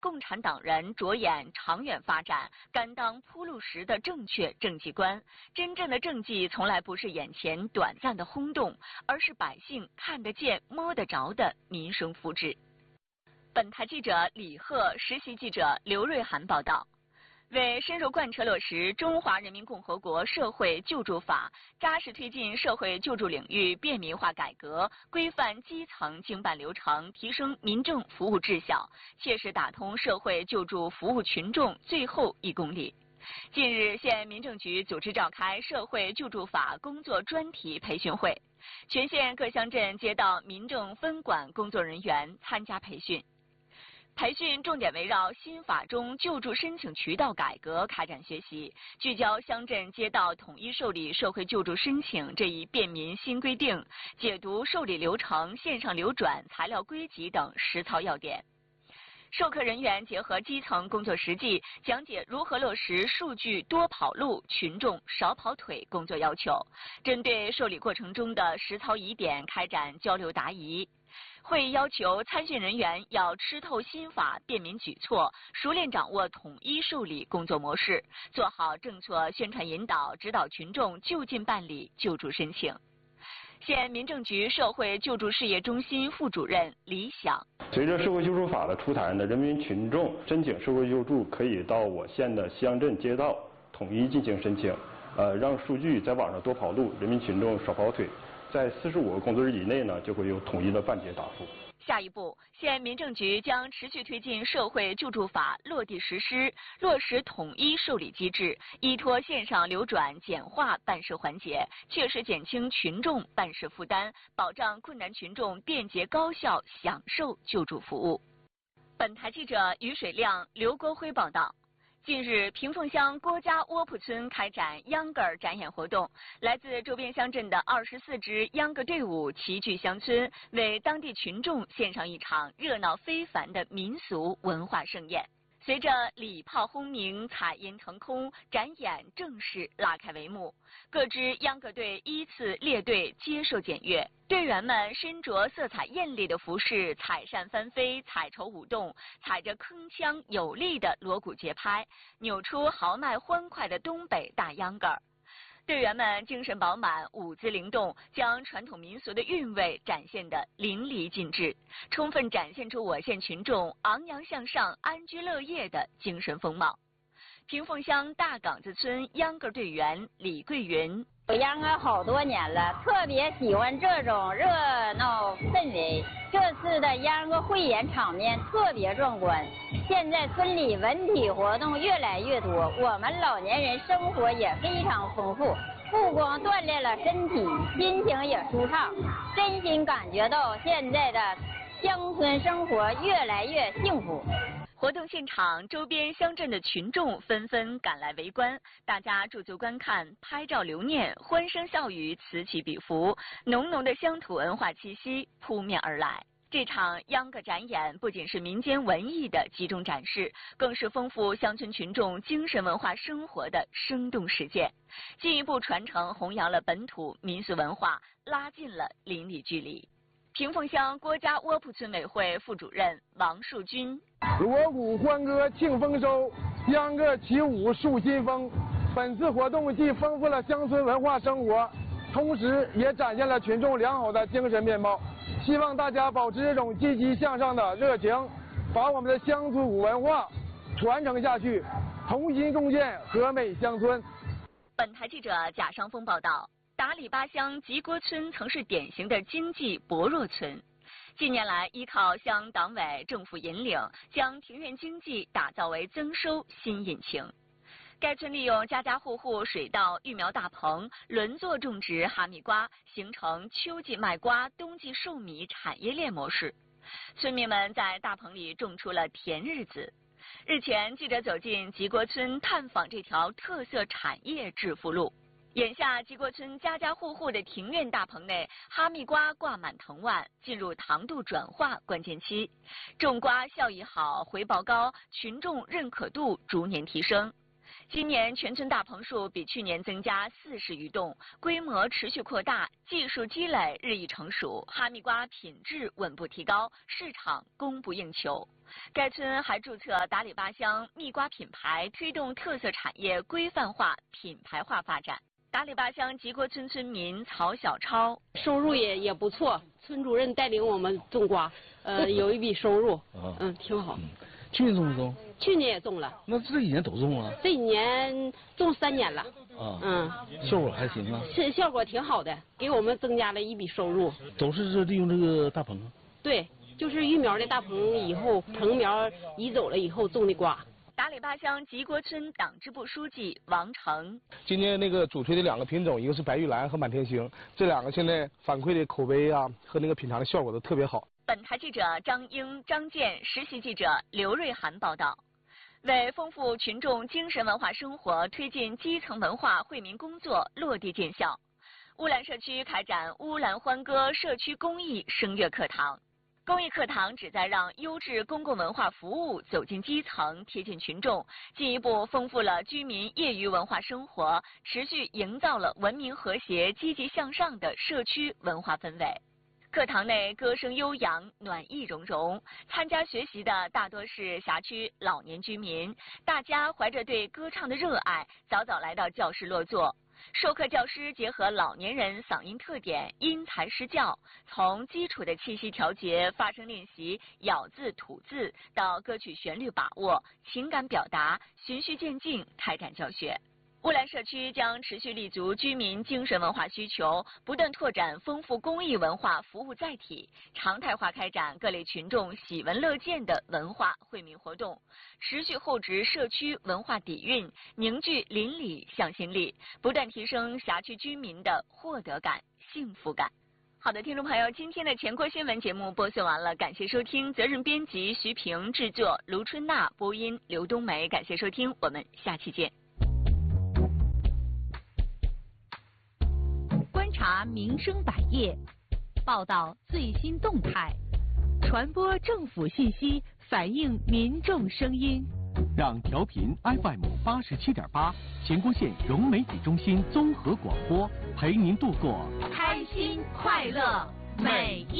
共产党人着眼长远发展，甘当铺路石的正确政绩观。真正的政绩从来不是眼前短暂的轰动，而是百姓看得见、摸得着的民生福祉。本台记者李贺、实习记者刘瑞涵报道。为深入贯彻落实《中华人民共和国社会救助法》，扎实推进社会救助领域便民化改革，规范基层经办流程，提升民政服务质效，切实打通社会救助服务群众最后1公里。近日，县民政局组织召开社会救助法工作专题培训会，全县各乡镇街道民政分管工作人员参加培训。培训重点围绕新法中救助申请渠道改革开展学习，聚焦乡镇街道统一受理社会救助申请这一便民新规定，解读受理流程、线上流转、材料归集等实操要点。授课人员结合基层工作实际，讲解如何落实数据多跑路、群众少跑腿工作要求，针对受理过程中的实操疑点开展交流答疑。会议要求参训人员要吃透新法便民举措，熟练掌握统一受理工作模式，做好政策宣传引导，指导群众就近办理救助申请。县民政局社会救助事业中心副主任李想： 随着社会救助法的出台呢，人民群众申请社会救助可以到我县的乡镇街道统一进行申请，让数据在网上多跑路，人民群众少跑腿。在45个工作日以内呢，就会有统一的办结答复。 下一步，县民政局将持续推进社会救助法落地实施，落实统一受理机制，依托线上流转，简化办事环节，切实减轻群众办事负担，保障困难群众便捷高效享受救助服务。本台记者于水亮、刘国辉报道。近日，平凤乡郭家窝铺村开展秧歌展演活动，来自周边乡镇的24支秧歌队伍齐聚乡村，为当地群众献上一场热闹非凡的民俗文化盛宴。随着礼炮轰鸣、彩烟腾空，展演正式拉开帷幕。各支秧歌队依次列队接受检阅，队员们身着色彩艳丽的服饰，彩扇翻飞，彩绸舞动，踩着铿锵有力的锣鼓节拍，扭出豪迈欢快的东北大秧歌。队员们精神饱满，舞姿灵动，将传统民俗的韵味展现得淋漓尽致，充分展现出我县群众昂扬向上、安居乐业的精神风貌。平凤乡大岗子村秧歌队员李桂云： 我秧歌好多年了，特别喜欢这种热闹氛围。这次的秧歌汇演场面特别壮观。现在村里文体活动越来越多，我们老年人生活也非常丰富，不光锻炼了身体，心情也舒畅，真心感觉到现在的乡村生活越来越幸福。 活动现场，周边乡镇的群众纷纷赶来围观，大家驻足观看，拍照留念，欢声笑语此起彼伏，浓浓的乡土文化气息扑面而来。这场秧歌展演不仅是民间文艺的集中展示，更是丰富乡村群众精神文化生活的生动实践，进一步传承弘扬了本土民俗文化，拉近了邻里距离。平凤乡郭家窝铺村委会副主任王树军： 锣鼓欢歌庆丰收，秧歌起舞树新风。本次活动既丰富了乡村文化生活，同时也展现了群众良好的精神面貌。希望大家保持这种积极向上的热情，把我们的乡土文化传承下去，同心共建和美乡村。 本台记者贾尚峰报道。达里巴乡吉国村曾是典型的经济薄弱村，近年来依靠乡党委政府引领，将庭院经济打造为增收新引擎。该村利用家家户户水稻育苗大棚，轮作种植哈密瓜，形成秋季卖瓜、冬季售米产业链模式。村民们在大棚里种出了甜日子。日前，记者走进吉国村探访这条特色产业致富路。眼下，吉国村家家户户的庭院大棚内，哈密瓜挂满藤蔓，进入糖度转化关键期。种瓜效益好，回报高，群众认可度逐年提升。 今年全村大棚数比去年增加40余栋，规模持续扩大，技术积累日益成熟，哈密瓜品质稳步提高，市场供不应求。该村还注册达里巴乡蜜瓜品牌，推动特色产业规范化、品牌化发展。达里巴乡吉国村村民曹小超收入也不错，村主任带领我们种瓜，有一笔收入，挺好。 去年种没种？ 去年也种了。 那这一年都种了？ 这一年种3年了。 效果还行啊？ 是效果挺好的，给我们增加了一笔收入。 都是利用这个大棚？ 对，就是育苗的大棚以后棚苗移走了以后种的瓜。 达里巴乡吉国村党支部书记王成， 今年那个主推的2个品种，一个是白玉兰和满天星，这2个现在反馈的口碑啊和那个品尝的效果都特别好。 本台记者张英、张健，实习记者刘瑞涵报道。为丰富群众精神文化生活，推进基层文化惠民工作落地见效，乌兰社区开展乌兰欢歌社区公益声乐课堂。公益课堂旨在让优质公共文化服务走进基层，贴近群众，进一步丰富了居民业余文化生活，持续营造了文明和谐、积极向上的社区文化氛围。课堂内歌声悠扬，暖意融融，参加学习的大多是辖区老年居民，大家怀着对歌唱的热爱，早早来到教室落座。授课教师结合老年人嗓音特点，因材施教，从基础的气息调节、发声练习、咬字吐字，到歌曲旋律把握、情感表达，循序渐进开展教学。乌兰社区将持续立足居民精神文化需求，不断拓展丰富公益文化服务载体，常态化开展各类群众喜闻乐见的文化惠民活动，持续厚植社区文化底蕴，凝聚邻里向心力，不断提升辖区居民的获得感、幸福感。好的，听众朋友，今天的全国新闻节目播送完了，感谢收听，责任编辑徐平，制作卢春娜，播音刘冬梅，感谢收听，我们下期见。 观察民生百业，报道最新动态，传播政府信息，反映民众声音。 让调频 FM 87.8乾国县融媒体中心综合广播陪您度过开心快乐每一